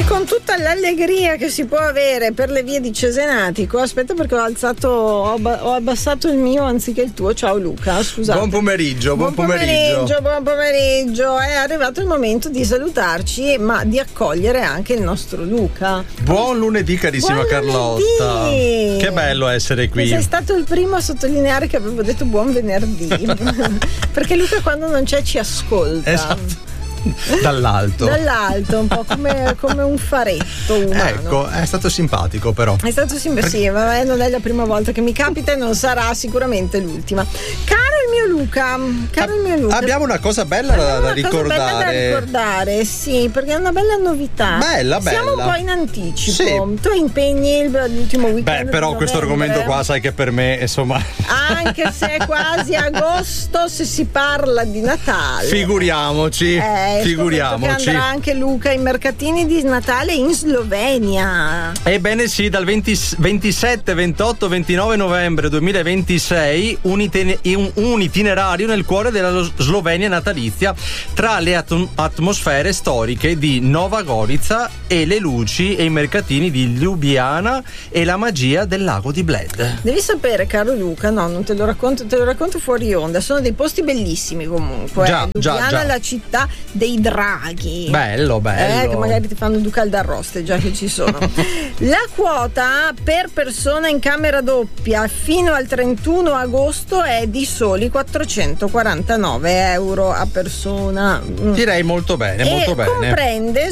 E con tutta l'allegria che si può avere per le vie di Cesenatico, aspetta perché ho abbassato il mio anziché il tuo. Ciao Luca, scusate. Buon pomeriggio. Buon pomeriggio. È arrivato il momento di salutarci, ma di accogliere anche il nostro Luca. Buon lunedì, carissima Carlotta. Che bello essere qui. Sei stato il primo a sottolineare che avevo detto buon venerdì. Perché Luca quando non c'è ci ascolta. Esatto. Dall'alto, un po' come un faretto umano. Ecco, è stato simpatico però. È stato simpatico, sì, ma non è la prima volta che mi capita e non sarà sicuramente l'ultima. Caro il mio Luca, abbiamo una cosa bella da ricordare. Sì, perché è una bella novità. Bella. Siamo un po' in anticipo. Sì. Tu impegni l'ultimo weekend. Beh, però questo argomento qua sai che per me, insomma. Anche se è quasi agosto, se si parla di Natale. Figuriamoci. Figuriamoci. Andrà anche Luca ai mercatini di Natale in Slovenia. Ebbene sì, dal 27, 28, 29 novembre 2026 un itinerario nel cuore della Slovenia natalizia tra le atmosfere storiche di Nova Gorica e le luci e i mercatini di Ljubljana e la magia del lago di Bled. Devi sapere, caro Luca, no, non te lo racconto fuori onda, sono dei posti bellissimi comunque. Ljubljana è la città dei draghi. Bello. Che magari ti fanno Ducal d'Arroste, già che ci sono. La quota per persona in camera doppia fino al 31 agosto è di soli 449 euro a persona. Direi molto bene, molto bene. Comprende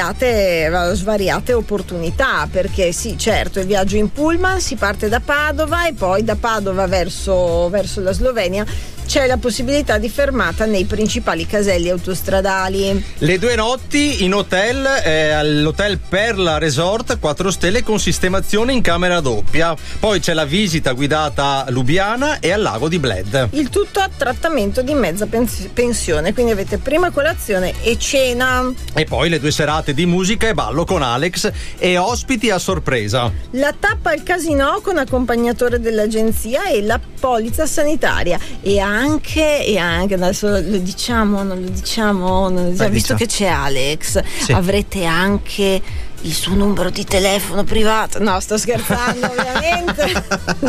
svariate opportunità, perché sì, certo, il viaggio in pullman, si parte da Padova e poi da Padova verso la Slovenia c'è la possibilità di fermata nei principali caselli autostradali. Le 2 notti in hotel all'hotel Perla Resort 4 stelle con sistemazione in camera doppia. Poi c'è la visita guidata a Lubiana e al lago di Bled. Il tutto a trattamento di mezza pensione, quindi avete prima colazione e cena. E poi le 2 serate di musica e ballo con Alex e ospiti a sorpresa. La tappa al casino con accompagnatore dell'agenzia e la polizza sanitaria. E anche adesso lo diciamo, visto che c'è Alex, sì. Avrete anche il suo numero di telefono privato. No, sto scherzando, ovviamente.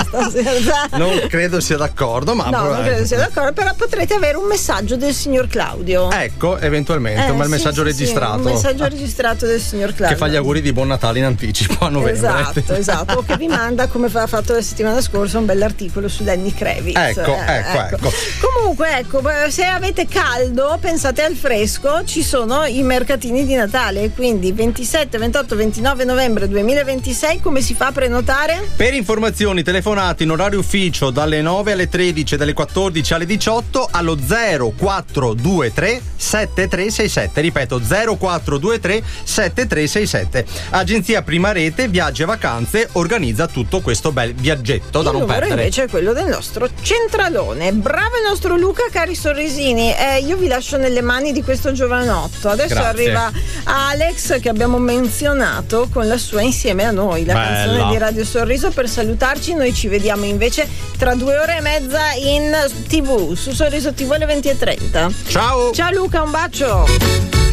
Non credo sia d'accordo, ma non credo sia d'accordo, però potrete avere un messaggio del signor Claudio. Ecco, eventualmente, un bel messaggio registrato. Un messaggio registrato del signor Claudio. Che fa gli auguri di buon Natale in anticipo a novembre. Esatto. O che vi manda, come ha fatto la settimana scorsa, un bell'articolo su Lenny Kravitz. Ecco. Comunque, se avete caldo, pensate al fresco, ci sono i mercatini di Natale, quindi 27, 28, 29 novembre 2026. Come si fa a prenotare? Per informazioni telefonate in orario ufficio dalle 9 alle 13 e dalle 14 alle 18 allo 0423 7367. Ripeto, 0423 7367. Agenzia Prima Rete Viaggi e Vacanze organizza tutto questo bel viaggetto da non perdere. Invece è quello del nostro centralone. Bravo il nostro Luca, cari sorrisini. Io vi lascio nelle mani di questo giovanotto. Adesso arriva Alex, che abbiamo menzionato con la sua Insieme a noi, la canzone di Radio Sorriso, per salutarci. Noi ci vediamo invece tra 2 ore e mezza in TV su Sorriso TV alle 20:30. Ciao Luca, un bacio.